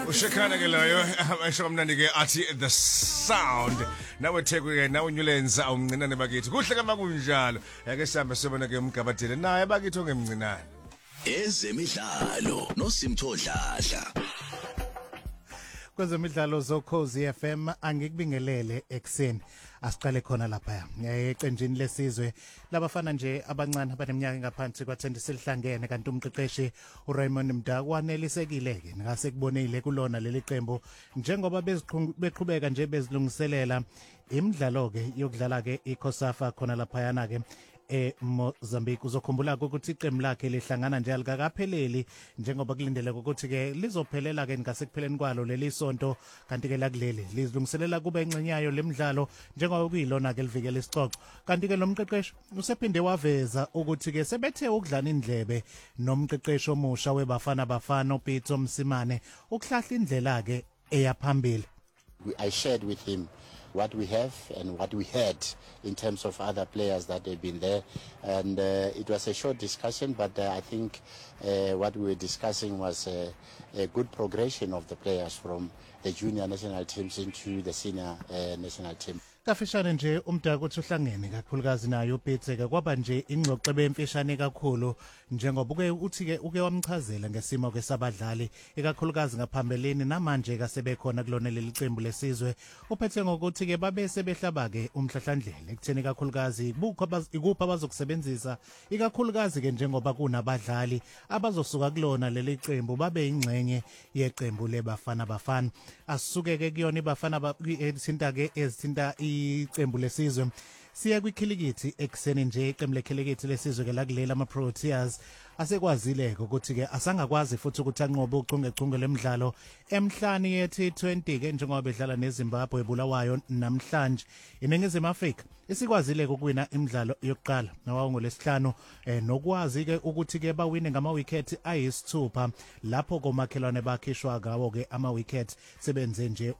Ushekana ke loyo asho kamnandi ke athi the sound nawe Thekwini nawe Nyulenza awumncinane bakithi kuhle kama kunjalo ake sihambe sobona ke umgabadele naye bakithi ongemncinane ezemidlalo noSimthodladla kwezemidlalo zoKhozi FM angikubingelele ekseni asiqale khona lapha eqenjini lesizwe labafana nje abancane abaneminyaka engaphansi kwa20 selihlangene kanti umqeqeshi uRaymond Mdakwane lisekile ke ngase kubonile kulona leli qembu njengoba beqhubeka nje bezilungiselela imidlalo ke yokudlala ke iCOSAFA khona lapha yana ke eMozambique uzokhumbula ukuthi iqembu lakhe lihlangana nje alikakapheleli njengoba kulindeleke ukuthi ke lizophelela ke ngasekupheleni kwalo leli sonto kanti ke lakuleli lizilungiselela kube encenyayo lemidlalo njengoba kuyilona ke livikela isicoco kanti ke lo mqeqeshi usephinde waveza ukuthi ke sebethe ukudlana indlebe nomqeqeshi omusha webafana bafana uPitso Msimane ukuhlahla indlela ke eyaphambili. I shared with him what we have and what we had in terms of other players that have been there, and it was a short discussion, but I think what we were discussing was a good progression of the players from the junior national teams into the senior national team. Kafishane nje umdaka uthi uhlangene kakhulukazi nayo uPitseka kwaba nje ingxoxo bemfishane kakhulu njengoba uthi ke uke wamchazela ngesimo ke sabadlali ekakhulukazi ngaphambeleni namanje ka sebekhona kulona leli qembu lesizwe uphethe ngokuthi ke babe sebehlaba ke umhlahlandlela ekutheni kakhulukazi ikuphi abazokusebenzisa ikakhulukazi ke njengoba kunabadlali abazosuka kulona leli qembu babe ingcenye yeqembu lebafana bafana asisuke ke kuyona ibafana ethinta ke ezithinta iqembu lesizwe siya kwikhilikithi ekseni nje iqembu lekhilikithi lesizwe ke lakulela ama-Proteas asekwazile ukuthi ke asangakwazi futhi ukuthi anqobe uchungechunge lemidlalo emhlani ye-T20 ke njengoba bedlala neZimbabwe ebulawayo namhlanje iningizimu Afrika isikwazile ukuwina imidlalo yokuqala nawangolesihlanu nokwazi ke ukuthi ke bawine ngama-wicket ayisithupha lapho komakhelwane bakhishwa ngawo ke ama-wicket sebenze nje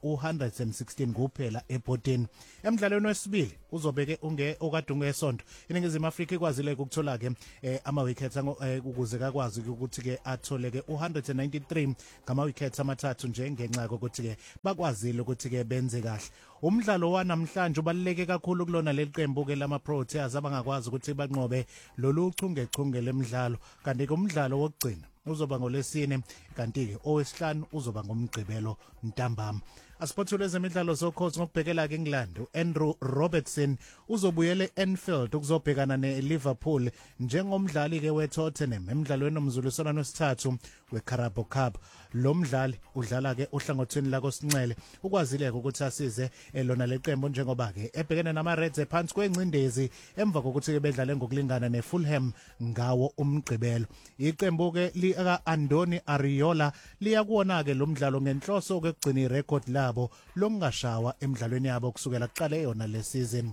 116 kuphela ebhodini emidlalweni wesibili uzobeke okade ungesonto iningizimu Afrika ikwazile ukuthola ke ama-wicket ukuze kakwazi ukuthi ke athole ke 193 ngama-wickets amathathu nje ngenxa ukuthi ke bakwazile ukuthi ke benze kahle umdlalo wanamhlanje ubaluleke kakhulu kulona leli qembu ke lama-Proteas abangakwazi ukuthi banqobe lolu chungechunge lemidlalo kanti ke umdlalo wokugcina uzoba ngolesine kanti ke owesihlanu uzoba ngomgqibelo ntambama asiphothule ezemidlalo zokhozi ngokubhekela ke England uAndrew Robertson uzobuyela eAnfield ukuzobhekana neLiverpool njengomdlali ke weTottenham emidlalweni omzuliswana wesithathu weCarabao Cup lo mdlali udlala ke uhlangothweni lakosinxele ukwazile ukuthi asize elona leqembu njengoba ke ebhekene nama-Reds ephansi kwencindezi emva kokuthi ke bedlale ngokulingana neFulham ngawo umgqibelo iqembu ke lika-Andoni Ariola liyakuwona ke lo mdlalo ngenhloso ukugcina irecord labo longashawa emidlalweni yabo kusukela kuqale yona le season.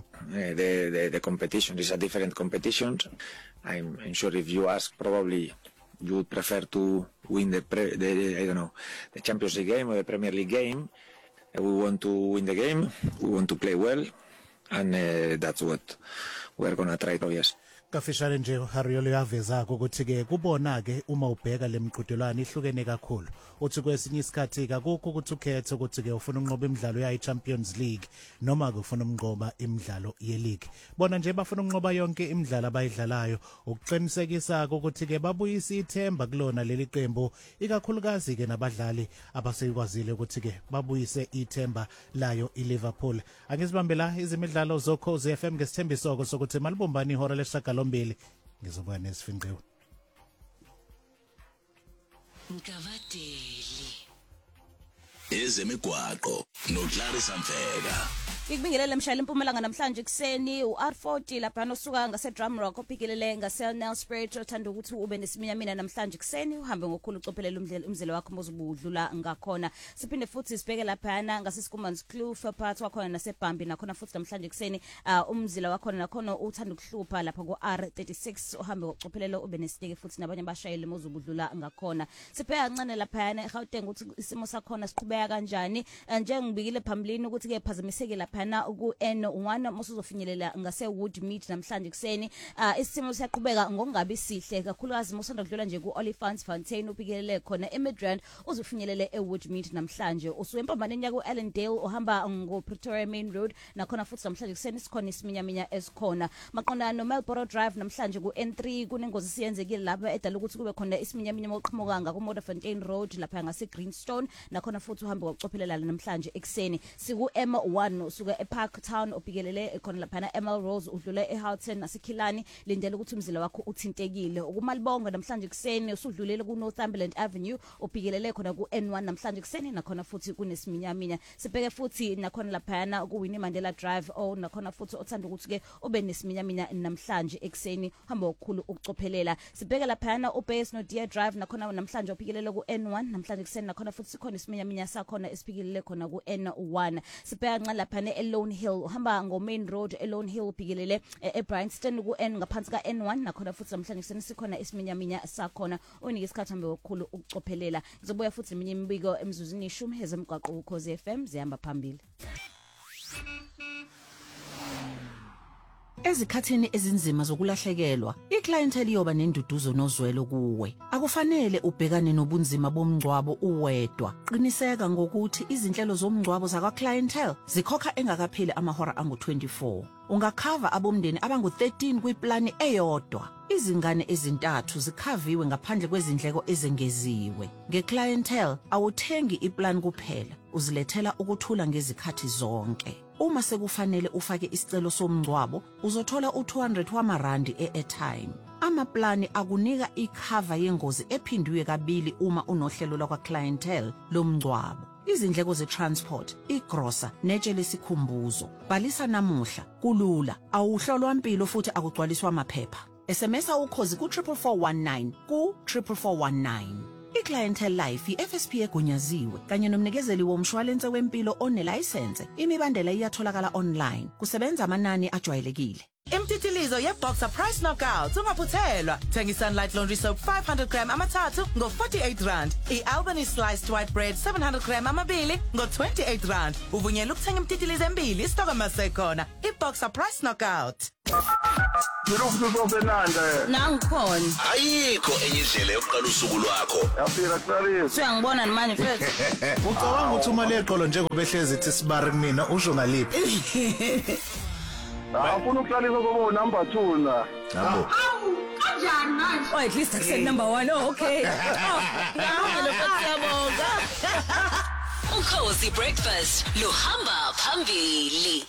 The competition is a different competition. I'm sure if you ask, probably you would prefer to win the Champions League game or the Premier League game. We want to win the game. We want to play well, and that's what we're gonna try to. Yes. Kafishane nje Harriolo yaveza ukuthi ke kubona ke uma ubheka lemqhudelwano ihlukene kakhulu uthi kwesinye isikhathi akukho ukuthi ukhethe ukuthi ke ufuna unqoba imidlalo yayi Champions League noma ke ufuna unqoba imidlalo ye league bona nje bafuna unqoba yonke imidlalo abayidlalayo ukuqinisekisa ukuthi ke babuyisa ithemba kulona leli qembu ikakhulukazi ke nabadlali abasekwazile ukuthi ke babuyise ithemba layo iLiverpool angizibambela izimidlalo zoKhozi FM ngesithembiso sokuthi malibumbani ihora lesishagalo mbili ngizoba nesifinqiwe Nkavadeli ezemigwaqo noClarissa Mfeka Ikubingelele mshayeli Mpumalanga namhlanje kuseni uR40 lapha nosuka ngase Drum Rock ophikilele ngase Nelspruit othanda ukuthi ube nesiminyamina namhlanje kuseni uhambe ngokukhulu ucophelela umzelo wakho mozubudlula ngakhona siphinde futhi sibheke lapha ngase Skumans Kloof part wakhona nasebhambi nakhona futhi namhlanje kuseni umzila wakhona nakhona uthanda ukuhlupha lapha ku R36 uhambe ngokucophelela ube nesinike futhi nabanye abashayeli mozubudlula ngakhona sibheka kancane lapha eGauteng ukuthi isimo sakhona siqhubeka kanjani njengibikile phambilini ukuthi ke phazamiseke lapha laphana ku N1 musuzofinyelela ngase Woodmead namhlanje kuseni. Isimo siyaqhubeka ngokungabi sihle kakhulukazi musanda kudlula nje ku Olifantsfontein upikelele khona eMidrand uzofinyelele eWoodmead namhlanje. Usuke empambaneni yaku Allendale uhamba ngo Pretoria Main Road nakhona futhi namhlanje kuseni sikhona isiminyaminya esikhona. Maqondana no Melbourne Drive namhlanje ku N3 kunengozi siyenzekile lapha edala ukuthi kube khona isiminyaminya moqhamuka ngaku Modderfontein Road lapha ngase Greenstone nakhona futhi uhamba ngokucophelela namhlanje ekseni. Siku M1 usuka ePark Town upikelele khona lapha Emelrose udlule eHoughton naseKhilani lindele ukuthi umzila wakho uthintekile. Ukumalibonga namhlanje kuseni usudlulele ku Northumberland Avenue upikelele khona ku N1 namhlanje kuseni nakhona futhi kunesiminyaminya. Sibheke futhi nakhona lapha ku Winnie Mandela Drive nakhona futhi othanda ukuthi ke ube nesiminyaminya namhlanje ekseni hamba okukhulu ukucophelela. Sibheke lapha uBase no Deer Drive nakhona namhlanje upikelele ku N1 namhlanje kuseni nakhona futhi sikhona isiminyaminya sakhona esipikelele khona ku N1. Sibheka nqa lapha eLone Hill uhamba ngo Main Road eLone Hill upikelele eBryanston ku N ngaphansi ka N1 nakhona futhi namhlanje kuseni sikhona isiminyaminya sakhona onike isikhathi hambe okukhulu ukucophelela. Ngizobuya futhi eminye imibiko emzuzini 10 ezemgwaqo uKhosi FM zihamba phambili. Ezikhathini ezinzima zokulahlekelwa, iclientele iyoba nenduduzo nozwelo kuwe. Akufanele ubhekane nobunzima bomngcwabo uwedwa. Qiniseka ngokuthi izinhlelo zomngcwabo zakwa clientele zikhokha engakapheli amahora angu-24. Ungakhava abomndeni abangu-13 kwiplani eyodwa. Izingane ezintathu zikhaviwe ngaphandle kwezindleko ezengeziwe. Ngeclientele awuthengi iplan kuphela, uzilethela ukuthula ngezikhathi zonke. Uma sekufanele ufake isicelo somngcwabo, uzothola u200 wamarandi e-airtime. Amaplani akunika ikhava yengozi ephindwe kabili uma unohlelo lakwa clientele lomngcwabo. Izindleko ze-transport, igrosa, netshe lesikhumbuzo. Bhalisa namuhla, kulula, awuhlolwa impilo futhi akugcwaliswa amaphepha. SMSa ukhozi ku 44419 ku 44419. iClientele Life iFSP egunyaziwe kanye nomnikezeli womshwalense wempilo onelicense. Imibandela iyatholakala online. Kusebenza amanani ajwayelekile. Imtitilizo ye-Boxer Price Knockout ungaphuthelwa. Thengi Sunlight Laundry Soap 500 gram amathathu ngo 48 rand. I-Albany Sliced White Bread 700 gram amabili ngo 28 rand. Uvunyelwa ukuthenga imtitilizo embili isitoko masekhona. I-Boxer Price Knockout. Nangikhona. Ayikho enye indlela yokuqala usuku lwakho. Yafika Clarisse. Siyangibona manje mfethu. Ucabanga ukuthi uma leqolo njengoba ehlezi ithi sibari kumina usho ngaliphi? Afuna ukuqalisa kobo number 2 na. Yabo. Kanjani manje? Oh at least akuseni number 1. Oh okay. Siyabonga. Ukhosi Breakfast luhamba phambili.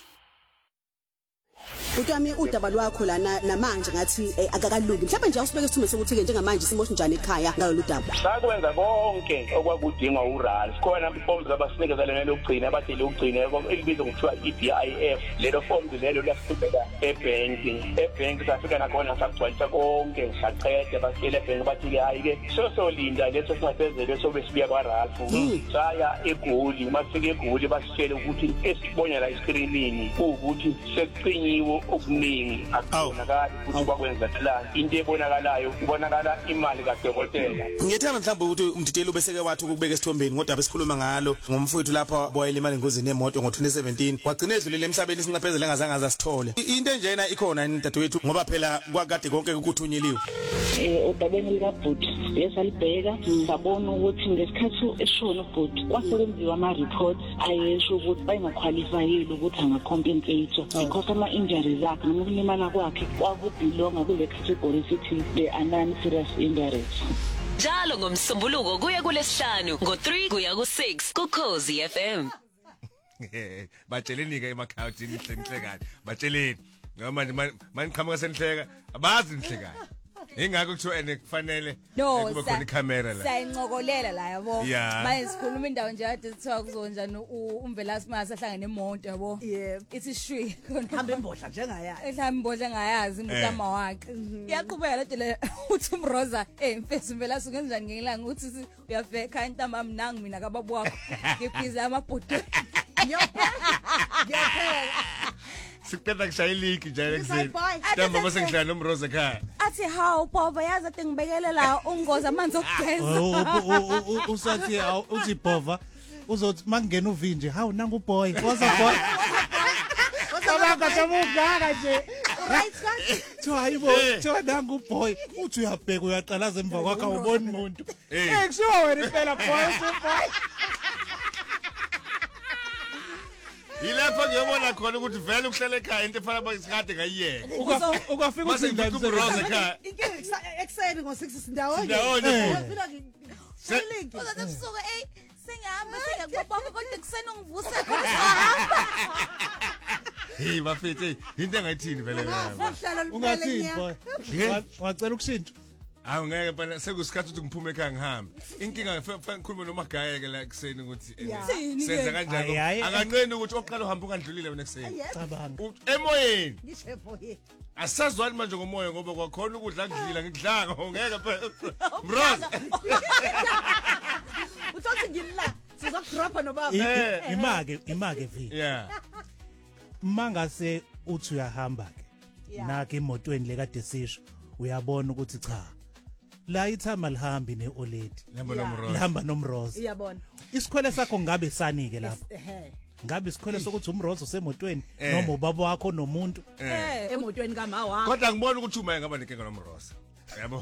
Utami udaba lwakho lana namanje ngathi akakalungi. Mhlawumbe nje awusibeke isithume sokuthi ke njengamanje isimo sinjani ekhaya ngalo ludaba. Sakwenza konke okwakudinga uRAL. Khona iforms abasinikezele lokugcina abathi lokugcina elibizwa ngokuthiwa iBIF. Lelo forms lelo lasithubeka ebank safika nakhona sakugcwalisa konke saqeda basiyele ebank bathi ke hayi ke solinda leso singaphezele sobe sibuya kwaRAL. Saya eGoli masike eGoli basitshela ukuthi esibona la escreenini ukuthi sekuqinyiwe okuningi akubonakala ukuthi bakwenzakalani. Into ebonakalayo kubonakala imali kaDokotela. Ngiyethanda mhlawumbe ukuthi umdideli ubeseke wathi ukubeka esithombeni kodwa besikhuluma ngalo ngomfowethu lapha boyela imali ngozini yemoto ngo2017 wagcina edlulile emhlabeni singaphezele engazange azasithole. Into enjena ikhona dadewethu ngoba phela kwakade konke ukuthunyeliwe. Udabeni likaBhuti yesalibheka sabona ukuthi ngesikhathi eshona uBhuti kwasebenziwa ama reports ayesho ukuthi bayengaqualifyile ukuthi angacompensate because ama injuries zakhe noma ukulimala kwakhe kwakubelonga kule category sithi the non-serious injuries. Njalo ngomsombuluko kuya kulesihlanu ngo3 kuya ku6 kuKhosi FM. Batsheleni ke emakhawuntini nihlekani. Batsheleni. Ngoba manje maniqhamuka senihleka abazi nihlekani. Ingakho kuthiwa kufanele kube khona iCamera la. Sayincokolela la yabo. Manje sikhuluma indawo nje ade sithiwa kuzonjani uMvelasi mase ahlangene nemonto yabo. Ithi shwi khona hamba embodla njengayazi. Ehamba embodla ngayazi umntama wakhe. Iyaqhubeka lento le uthi uMroza mfethu Mvelasi ngenzani ngelanga uthi uyafeka intama mnangi mina kababa wakho. Ngiphiza amabhuti. Ngiyaphela. Sikuphetha kushayiliki njalo kuseni. Ntamba base ngihlala noMroza ekhaya. Athi hawu baba yazi ade ngibekele la ungoza amanzi okugeza. Usathi uthi bhova uzothi makungena uvinje hawu nangu boy waza boy Cabanga jamuganga nje. Right kan? Thiwa hayibo, thiwa nangu boy. Uthi uyabheka uyaqalaza emva kwakhe awuboni umuntu. Kushiwa wena impela boy boy. Yilapha ngiyobona khona ukuthi vele ukuhlala ekhaya into efana bayisikade ngayiyeka. Ukafika Mase uthi ngikuburoza ekhaya. Inkinga ekseni ngo6 sindawonye. Ndawonye. Uzakusuka sengihamba sengiyakubona kodwa kuseni ungivuse khona. Hey bafethu into engayithini vele Uhlala ungathini boy. Wacela ukushintsha. Awu ngeke phela sekusikhathi ukuthi ngiphume ekhaya ngihambe. Inkinga ngifuna ngikhulume noMagaya ke la ekseni ukuthi senza kanjani. Akanqeni ukuthi oqala uhamba ungandlulile wena ekseni. Cabanga. Emoyeni. Ngisho boy. Asazwani manje ngomoya ngoba kwakhona ukudla ngidlila ngikudlanga ngeke phela. Mroza. Uthi ngimla sizokudropa nobaba. Imake vi. Yeah. Mangase uthi uyahamba ke. Naka emotweni lekade sisho uyabona ukuthi cha. La ithama lihambi neoledi. Lihamba nomroza. Iyabona. Isikhwele sakho ngabe sanike lapho. Ngabe isikhwele sokuthi umrozo usemotweni noma ubaba wakho nomuntu Emotweni kama wakho. Kodwa ngibona ukuthi uma ngaba nenkinga nomroza. Yabo.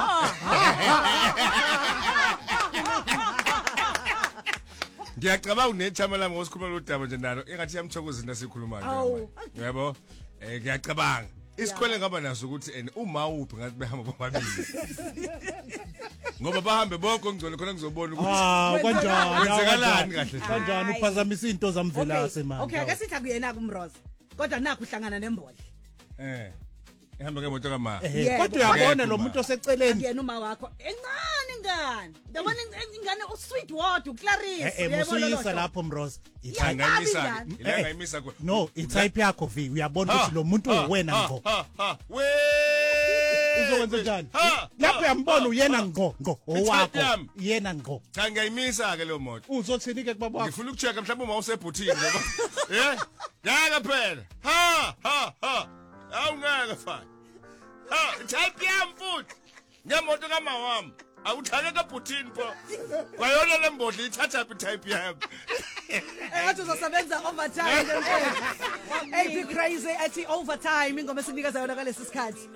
Ngiyacabanga unethama lami ngosikhuluma lodaba nje nalo engathi yamthokozini lasikhulumayo. Yabo. Ngiyacabanga. Isikhwele ngaba naso ukuthi uma uphi ngathi behamba bobabili. Ngoba bahambe bonke ngizolo khona ngizobona ukuthi kanjani kwenzakalani kahle. Kanjani uphazamisa izinto zamvelase manje. Okay, ake sithi akuyena kumroza. Kodwa nakho uhlangana nembodla. Ehamba ngemoto kama. Kodwa uyabona lo muntu oseceleni. Akuyena uma wakho. Encane ingane. Ndabona ingane usweet word uClarice. Musuyisa lapho mroza. Ithangayimisa. Ilangayimisa kwa. No, itype yakho vi uyabona ukuthi lo muntu uwena ngo. We! Uzokwenza njani? Lapho uyambona uyena ngo owakho. Yena ngo. Cha ngiyayimisa ke leyo moto. Uzothini ke kubaba wakho? Ngifuna ukuchecka mhlawumbe uma usebhuthini ngoba. Yaka phela. Awungeke fana. Type yam futhi. Ngemoto kama wami. Awuthake kabhuthini pho. Kwayona lembodla ithatha phi type yam. Athi uzosebenza overtime. Hey be crazy athi overtime ingoma esinikeza yona ngalesi sikhathi.